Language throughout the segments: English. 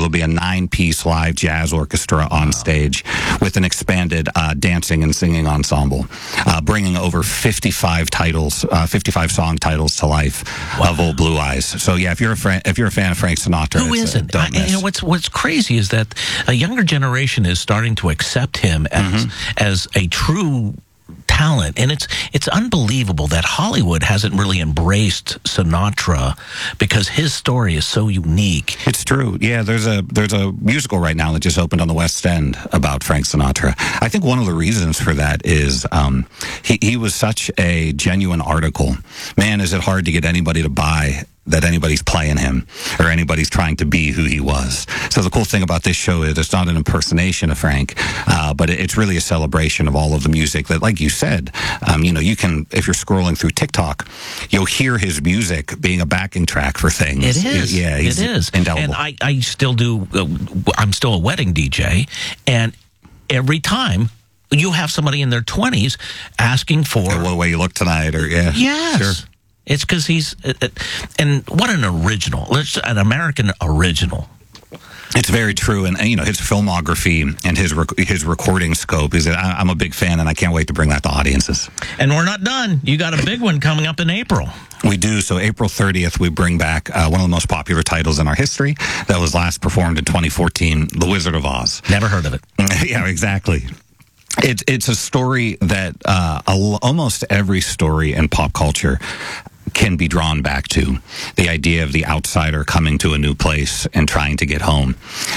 there'll be a 9-piece live jazz orchestra on stage with an expanded dancing and singing ensemble, bringing over 55 song titles to life of Old Blue Eyes. So yeah, if you're a fan of Frank Sinatra, who isn't? Don't miss. You know, what's crazy is that a younger generation is starting to accept him as a true talent, and it's unbelievable that Hollywood hasn't really embraced Sinatra because his story is so unique. It's true. Yeah, there's a musical right now that just opened on the West End about Frank Sinatra. I think one of the reasons for that is he was such a genuine article. Man, is it hard to get anybody to buy that anybody's playing him or anybody's trying to be who he was. So the cool thing about this show is it's not an impersonation of Frank, but it's really a celebration of all of the music that, like you said, you can, if you're scrolling through TikTok, you'll hear his music being a backing track for things. It is. Yeah, it is. Indelible. And I still do, I'm still a wedding DJ, and every time you have somebody in their 20s asking for... the way you look tonight, or yeah. Yes. Sure. It's because he's, and what an original, an American original. It's very true, and his filmography and his recording scope is. I'm a big fan, and I can't wait to bring that to audiences. And we're not done. You got a big one coming up in April. We do. So April 30th, we bring back one of the most popular titles in our history that was last performed in 2014, The Wizard of Oz. Never heard of it. Yeah, exactly. It's a story that almost every story in pop culture can be drawn back to. The idea of the outsider coming to a new place and trying to get home.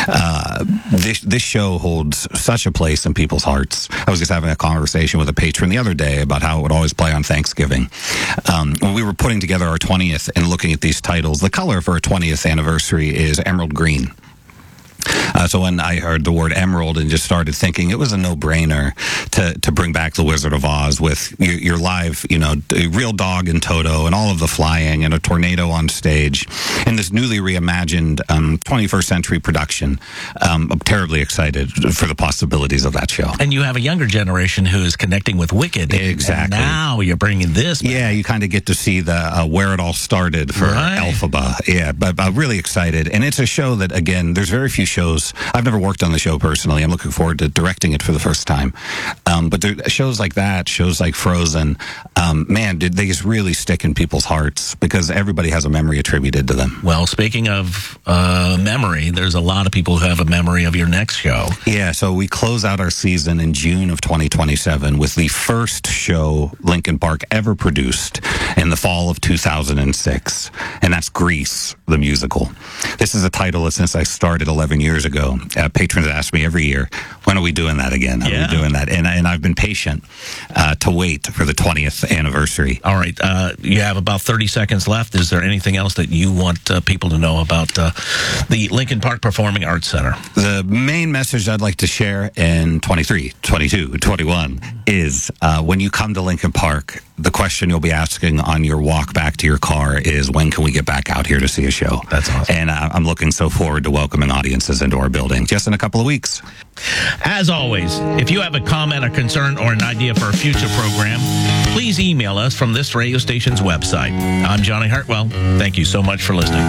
This show holds such a place in people's hearts. I was just having a conversation with a patron the other day about how it would always play on Thanksgiving. When we were putting together our 20th and looking at these titles, the color for our 20th anniversary is emerald green. So when I heard the word emerald and just started thinking, it was a no-brainer to bring back The Wizard of Oz with your live, real dog and Toto and all of the flying and a tornado on stage in this newly reimagined 21st century production. I'm terribly excited for the possibilities of that show. And you have a younger generation who is connecting with Wicked. Exactly. And now you're bringing this back. Yeah, you kind of get to see the where it all started for Elphaba. Yeah, but I'm really excited. And it's a show that, again, there's very few shows. I've never worked on the show personally. I'm looking forward to directing it for the first time. But shows like that, shows like Frozen, man, they just really stick in people's hearts because everybody has a memory attributed to them. Well, speaking of memory, there's a lot of people who have a memory of your next show. Yeah, so we close out our season in June of 2027 with the first show Linkin Park ever produced in the fall of 2006, and that's Grease, the musical. This is a title that since I started 11 years ago, patrons ask me every year, when are we doing that again? Are we doing that? And I've been patient to wait for the 20th anniversary. All right. You have about 30 seconds left. Is there anything else that you want people to know about the Linkin Park Performing Arts Center? The main message I'd like to share in 23, 22, 21 is when you come to Linkin Park, the question you'll be asking on your walk back to your car is, when can we get back out here to see a show? That's awesome. And I'm looking so forward to welcoming audiences into our building just in a couple of weeks. As always, if you have a comment, a concern, or an idea for a future program, please email us from this radio station's website. I'm Johnny Hartwell. Thank you so much for listening.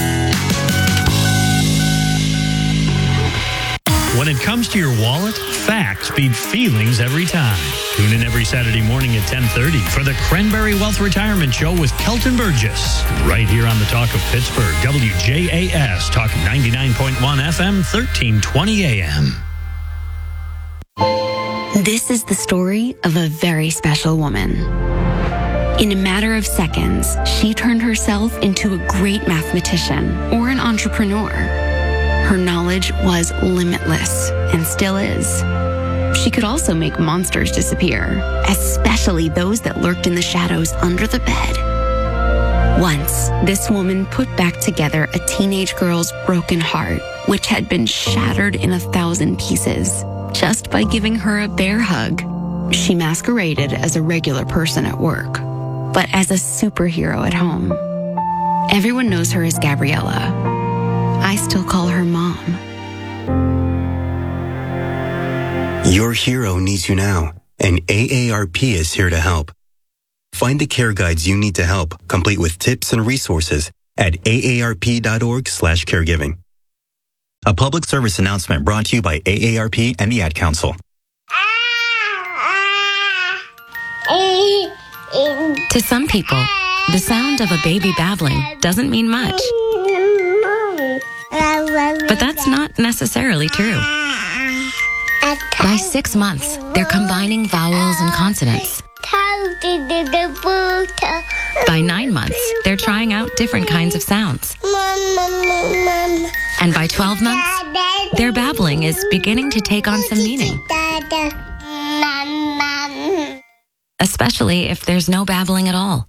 When it comes to your wallet, facts beat feelings every time. Tune in every Saturday morning at 10:30 for the Cranberry Wealth Retirement Show with Kelton Burgess. Right here on the Talk of Pittsburgh, WJAS, Talk 99.1 FM, 1320 AM. This is the story of a very special woman. In a matter of seconds, she turned herself into a great mathematician or an entrepreneur. Her knowledge was limitless and still is. She could also make monsters disappear, especially those that lurked in the shadows under the bed. Once, this woman put back together a teenage girl's broken heart, which had been shattered in 1,000 pieces, just by giving her a bear hug. She masqueraded as a regular person at work, but as a superhero at home. Everyone knows her as Gabriella. I still call her Mom. Your hero needs you now, and AARP is here to help. Find the care guides you need to help, complete with tips and resources at aarp.org/caregiving. public service announcement brought to you by AARP and the Ad Council. To some people, the sound of a baby babbling doesn't mean much. But that's not necessarily true. By 6 months, they're combining vowels and consonants. By 9 months, they're trying out different kinds of sounds. And by 12 months, their babbling is beginning to take on some meaning. Especially if there's no babbling at all.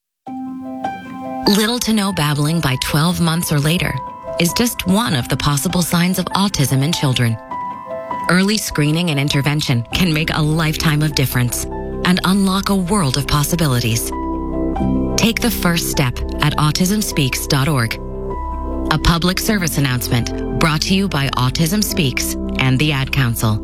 Little to no babbling by 12 months or later is just one of the possible signs of autism in children. Early screening and intervention can make a lifetime of difference and unlock a world of possibilities. Take the first step at autismspeaks.org. A public service announcement brought to you by Autism Speaks and the Ad Council.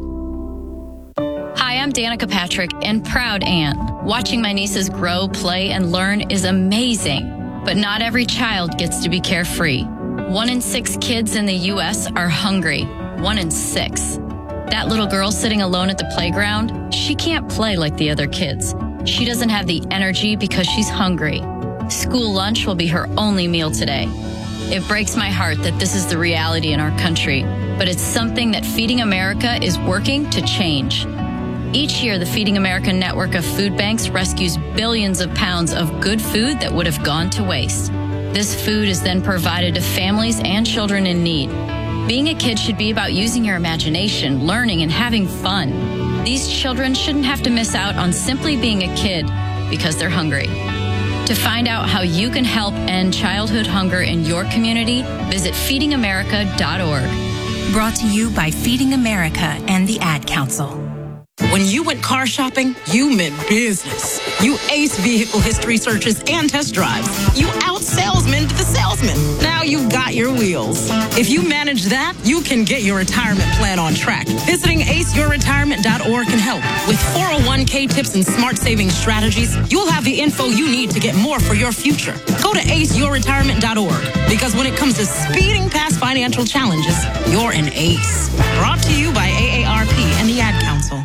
Hi, I'm Danica Patrick and proud aunt. Watching my nieces grow, play, and learn is amazing. But not every child gets to be carefree. 1 in 6 kids in the U.S. are hungry. 1 in 6. That little girl sitting alone at the playground, she can't play like the other kids. She doesn't have the energy because she's hungry. School lunch will be her only meal today. It breaks my heart that this is the reality in our country, but it's something that Feeding America is working to change. Each year, the Feeding America network of food banks rescues billions of pounds of good food that would have gone to waste. This food is then provided to families and children in need. Being a kid should be about using your imagination, learning, and having fun. These children shouldn't have to miss out on simply being a kid because they're hungry. To find out how you can help end childhood hunger in your community, visit feedingamerica.org. Brought to you by Feeding America and the Ad Council. When you went car shopping, you meant business. You aced vehicle history searches and test drives. You out-salesmaned the salesman. Now you've got your wheels. If you manage that, you can get your retirement plan on track. Visiting aceyourretirement.org can help. With 401k tips and smart saving strategies, you'll have the info you need to get more for your future. Go to aceyourretirement.org, because when it comes to speeding past financial challenges, you're an ace. Brought to you by AARP and the Ad Council.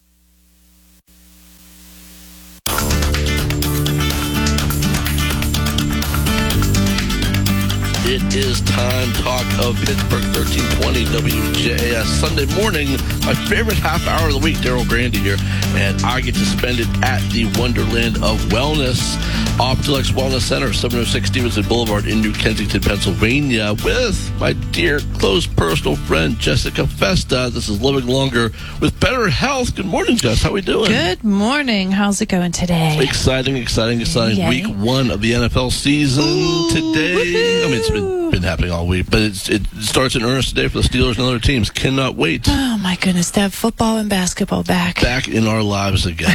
It is time talk of Pittsburgh 1320 WJAS Sunday morning. My favorite half hour of the week. Daryl Grandy here, and I get to spend it at the Wonderland of Wellness, Optilex Wellness Center, 706 Stevenson Boulevard in New Kensington, Pennsylvania, with my dear close personal friend Jessica Festa. This is Living Longer with Better Health. Good morning, Jess. How we doing? Good morning. How's it going today? Exciting. Yay. Week 1 of the NFL season today. Woo-hoo. I mean, it's been happening all week, but it starts in earnest today for the Steelers and other teams. Cannot wait. Oh my goodness, to have football and basketball back in our lives again.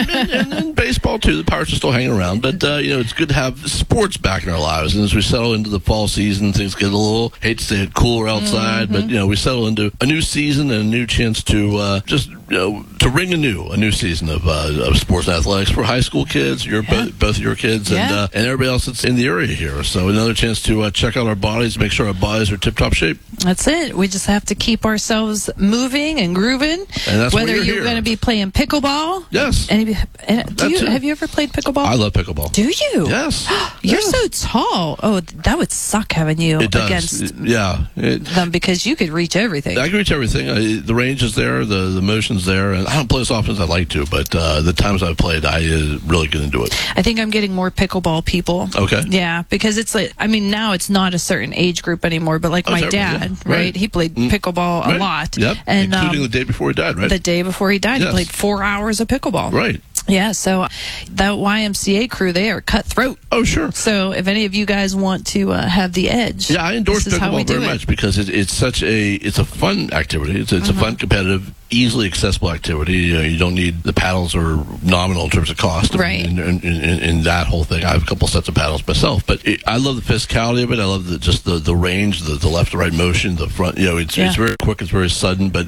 and baseball too. The Pirates are still hanging around, but it's good to have sports back in our lives. And as we settle into the fall season, things get a little, hate to say it, cooler outside, but we settle into a new season and a new chance to to ring a new season of sports and athletics for high school kids, both of your kids, and everybody else that's in the area here. So another chance to check out our bodies, make sure our bodies are tip-top shape. That's it. We just have to keep ourselves moving and grooving. And that's whether you're going to be playing pickleball. Yes. Have you ever played pickleball? I love pickleball. Do you? Yes. You're so tall. Oh, that would suck having you against them, because you could reach everything. I can reach everything. The range is there, the motion's there, and I don't play as often as I'd like to, but the times I've played, I really get into it. I think I'm getting more pickleball people. Okay. Yeah, because it's like, now it's not a certain age group anymore, but like my dad, right? He played pickleball a lot. Yep. And, including the day before he died, right? The day before he died, he played 4 hours of pickleball. Right. Yeah, so that YMCA crew, they are cutthroat. Oh, sure. So if any of you guys want to have the edge, yeah, I endorse pickleball very much because it's a fun activity. It's a fun, competitive, easily accessible activity. You don't need, the paddles are nominal in terms of cost. Right. In that whole thing, I have a couple sets of paddles myself, but I love the physicality of it. I love the range, the left to right motion, the front. It's very quick, it's very sudden, but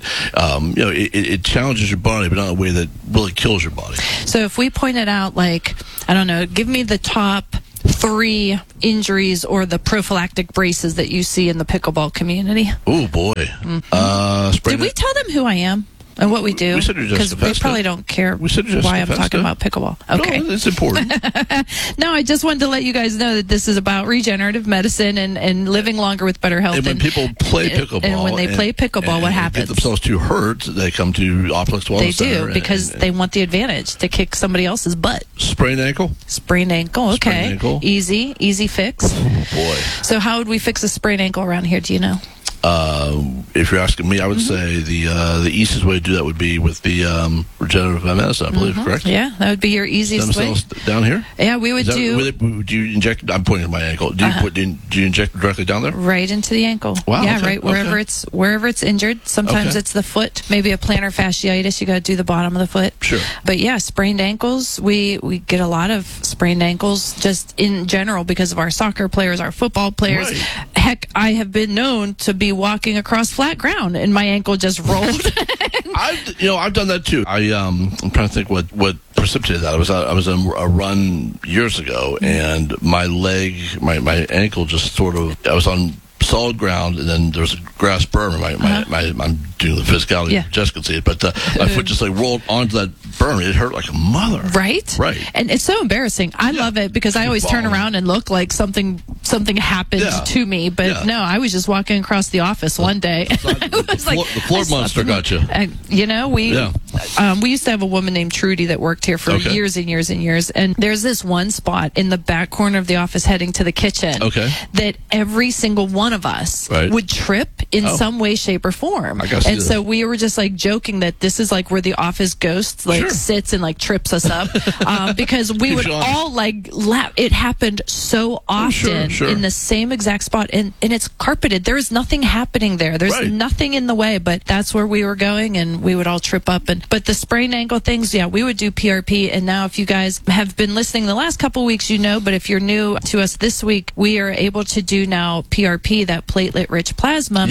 it challenges your body, but not in a way that really kills your body. So if we pointed out, like, I don't know, give me the top 3 injuries or the prophylactic braces that you see in the pickleball community. Oh, boy. Did we tell them who I am? And what we do? We said you're because Jessica they probably don't care why I'm talking about pickleball. Okay, no, it's important. No, I just wanted to let you guys know that this is about regenerative medicine and living longer with better health. And when people play pickleball, and when they play pickleball, what happens? Get themselves too hurt, they come to Oplex Wellness They Center. do because they want the advantage to kick somebody else's butt. Sprained ankle. Sprained ankle. Okay, Sprained ankle. Easy fix. Oh, boy. So how would we fix a sprained ankle around here? Do you know? If you're asking me, I would say the easiest way to do that would be with the regenerative medicine, I believe, correct? Yeah, that would be your easiest way. Stem cells down here? Yeah, we would do. Do you inject? I'm pointing at my ankle. Do you inject directly down there? Right into the ankle. Wow. Yeah, okay, right wherever it's injured. Sometimes it's the foot, maybe a plantar fasciitis. You got to do the bottom of the foot. Sure. But yeah, sprained ankles. We get a lot of sprained ankles just in general because of our soccer players, our football players. Right. Heck, I have been known to be walking across flat ground and my ankle just rolled. I've done that too. I'm trying to think what precipitated that. I was on a run years ago, and my leg, my ankle just sort of. I was on solid ground, and then there was a grass berm. I'm doing the physicality. Yeah. Jessica can see it, but my foot just like rolled onto that berm. It hurt like a mother. Right. And it's so embarrassing. I love it because I always turn around and look like something happened to me. But no, I was just walking across the office one day. The floor monster got you. We used to have a woman named Trudy that worked here for years and years and years. And there's this one spot in the back corner of the office heading to the kitchen that every single one of us would trip in some way, shape, or form. And so we were just like joking that this is like where the office ghost sits and like trips us up because we would all like laugh. It happened so often in the same exact spot, and it's carpeted. There is nothing happening there. There's nothing in the way, but that's where we were going, and we would all trip up. But the sprained ankle things, we would do PRP. And now, if you guys have been listening the last couple weeks, but if you're new to us this week, we are able to do now PRP, that platelet-rich plasma,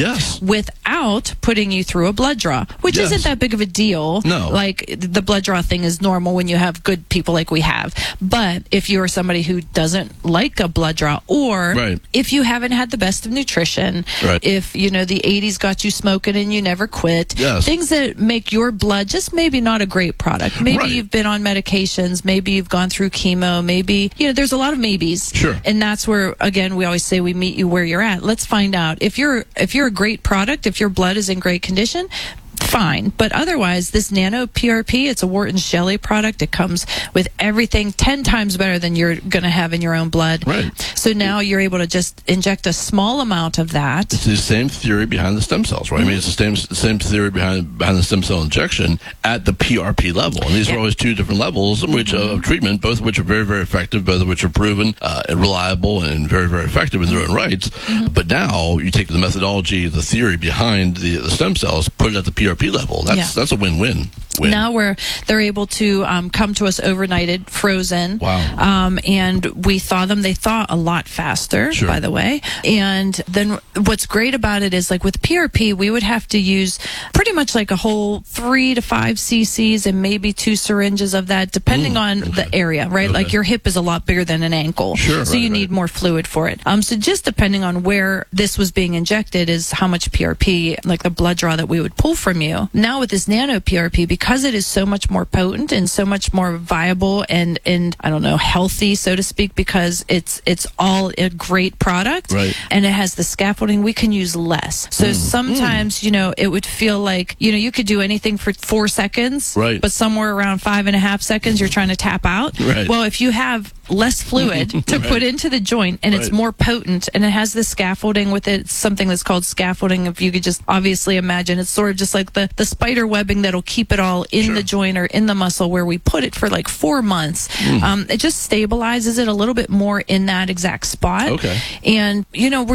without putting you through a blood draw, which isn't that big of a deal. No. Like, the blood draw thing is normal when you have good people like we have. But if you're somebody who doesn't like a blood draw, or if you haven't had the best of nutrition, if, the 80s got you smoking and you never quit, things that make your blood just maybe not a great product. Maybe you've been on medications, maybe you've gone through chemo, maybe, there's a lot of maybes. Sure. And that's where, again, we always say we meet you where you're at. Let's find out. If you're a great product, if your blood is in great condition, fine. But otherwise, this Nano PRP, it's a Wharton Shelley product. It comes with everything 10 times better than you're going to have in your own blood. So now you're able to just inject a small amount of that. It's the same theory behind the stem cells, right? I mean, it's the same theory behind the stem cell injection at the PRP level. And these are always two different levels of treatment, both of which are very, very effective, both of which are proven and reliable and very, very effective in their own rights. But now you take the methodology, the theory behind the stem cells, put it at the PRP level. That's a win-win. Now they're able to come to us overnighted, frozen. Wow. And we thaw them. They thaw a lot faster, by the way. And then what's great about it is, like with PRP, we would have to use pretty much like a whole 3 to 5 cc's and maybe 2 syringes of that, depending on the area, right? Like your hip is a lot bigger than an ankle. So you need more fluid for it. So just depending on where this was being injected is how much PRP, like the blood draw that we would pull from you. Now with this Nano PRP, because it is so much more potent and so much more viable and I don't know, healthy, so to speak, because it's all a great product and it has the scaffolding, we can use less. So sometimes, it would feel like, you could do anything for 4 seconds, but somewhere around 5.5 seconds, you're trying to tap out. Well, if you have less fluid to put into the joint and it's more potent and it has the scaffolding with it, something that's called scaffolding. If you could just obviously imagine, it's sort of just like the spider webbing that'll keep it all in the joint or in the muscle, where we put it for like 4 months. It just stabilizes it a little bit more in that exact spot. And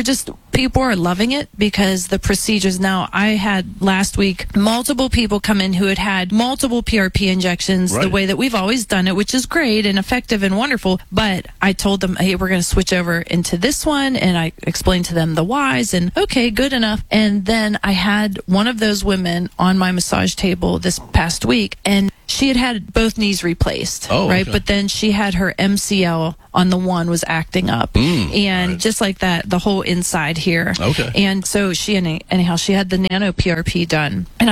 people are loving it because the procedures. Now, I had last week multiple people come in who had multiple PRP injections the way that we've always done it, which is great and effective and wonderful. But I told them, hey, we're going to switch over into this one. And I explained to them the whys, and okay, good enough. And then I had one of those women on my massage table this past week, and she had both knees replaced, right? Okay. But then she had her MCL on the one was acting up, and just like that, the whole inside here. Okay. And so she anyhow she had the nano PRP done, and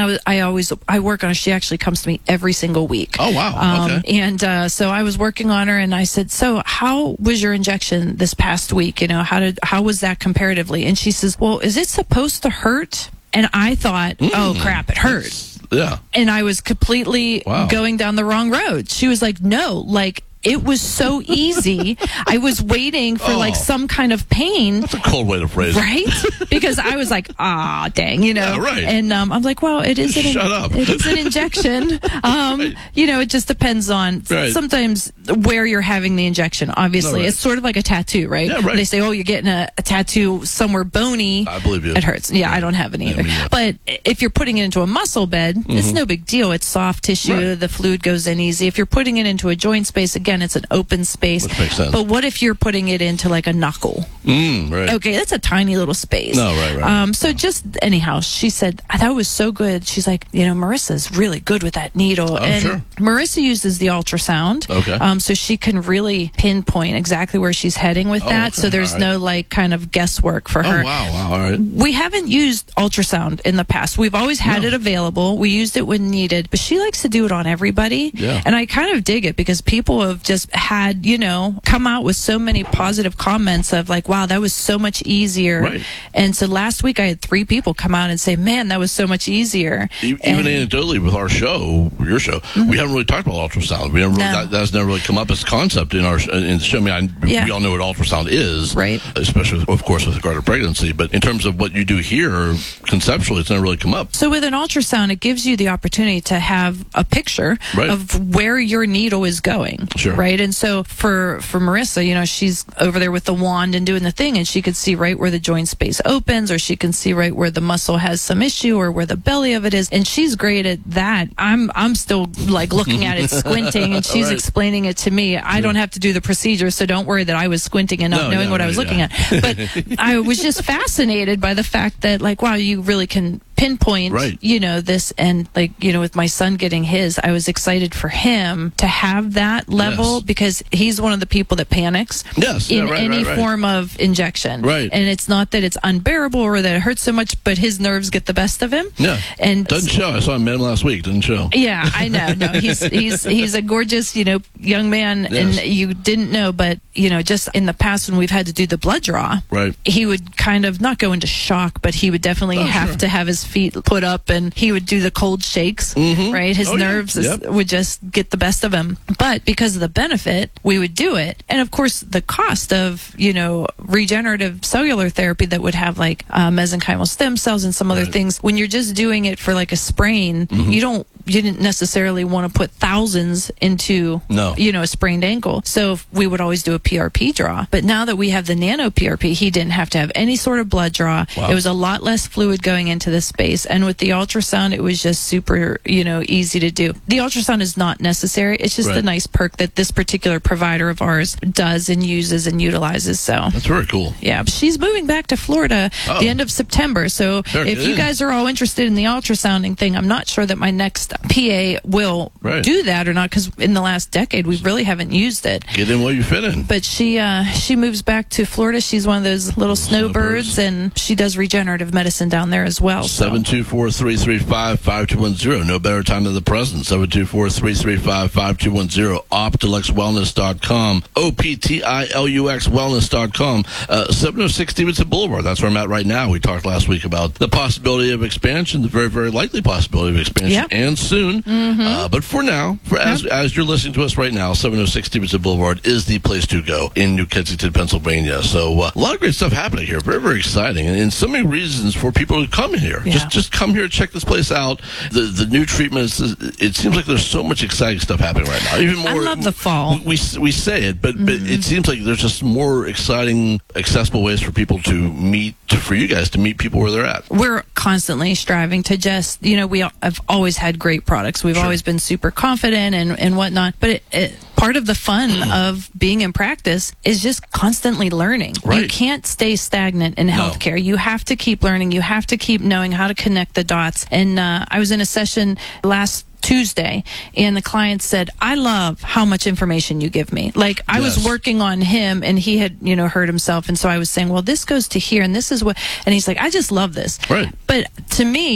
I work on her. She actually comes to me every single week. Oh wow. Okay. And so I was working on her, and I said, "So how was your injection this past week? You know, how was that comparatively?" And she says, "Well, is it supposed to hurt?" And I thought, "Oh crap, it hurt." Yeah. And I was completely going down the wrong road. She was like, "No, like." It was so easy. I was waiting for like some kind of pain. That's a cold way to phrase it. Right? Because I was like, dang, you know. Yeah, right. And I'm like, well, it is Shut up. It is an injection. You know, it just depends on sometimes where you're having the injection. Obviously, it's sort of like a tattoo, right? Yeah, right. They say, oh, you're getting a tattoo somewhere bony. I believe you. It hurts. Yeah, I don't have it either. But if you're putting it into a muscle bed, it's no big deal. It's soft tissue. The fluid goes in easy. If you're putting it into a joint space, again, it's an open space. Which makes sense. But what if you're putting it into like a knuckle? Right. Okay, that's a tiny little space. No, right. So just anyhow, she said, that was so good. She's like, you know, Marissa's really good with that needle. And sure. Marissa uses the ultrasound. Okay. So she can really pinpoint exactly where she's heading with that. Okay. So there's no like kind of guesswork for her. Oh, wow. All right. We haven't used ultrasound in the past. We've always had it available. We used it when needed, but she likes to do it on everybody. Yeah. And I kind of dig it because people have just had, you know, come out with so many positive comments of like, wow, that was so much easier. Right. And so last week I had 3 people come out and say, man, that was so much easier. Even anecdotally with our show, your show, we haven't really talked about ultrasound. We never that's never really come up as a concept in the show. I mean, we all know what ultrasound is, right? Especially, of course, with regard to pregnancy. But in terms of what you do here, conceptually, it's never really come up. So with an ultrasound, it gives you the opportunity to have a picture of where your needle is going, right? And so for Marissa, you know, she's over there with the wand and doing the thing, and she could see right where the joint space opens, or she can see right where the muscle has some issue, or where the belly of it is, and she's great at that. I'm still like looking at it, squinting, and she's explaining it to me. I don't have to do the procedure, so don't worry that I was squinting and not knowing what I was looking at. But I was just fascinated by the fact that, like, wow, you really can pinpoint, you know, this. And like, you know, with my son getting his, I was excited for him to have that level because he's one of the people that panics in any form of injection. Right. And it's not that it's unbearable or that it hurts so much, but his nerves get the best of him. Yeah. And doesn't show. I saw him last week. Didn't show. Yeah, I know. No, he's a gorgeous, you know, young man, and you didn't know, but you know, just in the past when we've had to do the blood draw, he would kind of not go into shock, but he would definitely have to have his feet put up, and he would do the cold shakes, right? His nerves would just get the best of him. But because of the benefit, we would do it. And of course, the cost of, you know, regenerative cellular therapy that would have like mesenchymal stem cells and some other things, when you're just doing it for like a sprain, you didn't necessarily want to put thousands into, you know, a sprained ankle. So we would always do a PRP draw. But now that we have the nano PRP, he didn't have to have any sort of blood draw. It was a lot less fluid going into the space. And with the ultrasound, it was just super, you know, easy to do. The ultrasound is not necessary. It's just a nice perk that this particular provider of ours does and uses and utilizes. So that's very cool. Yeah. She's moving back to Florida the end of September. So if you guys are all interested in the ultrasounding thing, I'm not sure that my next PA will do that or not, because in the last decade we really haven't used it. Get in where you fit in. But she moves back to Florida. She's one of those little snowbirds, and she does regenerative medicine down there as well. 724-335-5210. No better time than the present. 724-335-5210. OptiluxWellness.com. OPTILUX Wellness.com. 706 Stevenson Boulevard. That's where I'm at right now. We talked last week about the possibility of expansion, the very, very likely possibility of expansion, and soon. But for now, as you're listening to us right now, 706 Stevenson Boulevard is the place to go in New Kensington, Pennsylvania. So a lot of great stuff happening here. Very, very exciting. And so many reasons for people to come here. Just come here, check this place out. The new treatments, it seems like there's so much exciting stuff happening right now. Even more. I love the fall. We say it, but it seems like there's just more exciting, accessible ways for people to meet, for you guys to meet people where they're at. We're constantly striving to just, you know, we have always had great products. We've always been super confident and whatnot. But part of the fun of being in practice is just constantly learning. You can't stay stagnant in healthcare. You have to keep learning. You have to keep knowing how to connect the dots. And I was in a session last Tuesday, and the client said, I love how much information you give me. Like, I was working on him, and he had, hurt himself, and so I was saying, well, this goes to here, and this is what, and he's like, I just love this. Right. But to me,